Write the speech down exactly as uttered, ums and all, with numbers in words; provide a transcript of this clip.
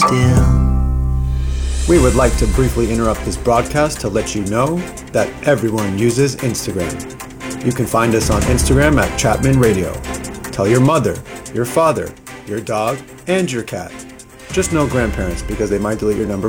still. We would like to briefly interrupt this broadcast to let you know that everyone uses Instagram. You can find us on Instagram at Chapman Radio. Tell your mother, your father, your dog, and your cat. Just no grandparents because they might delete your number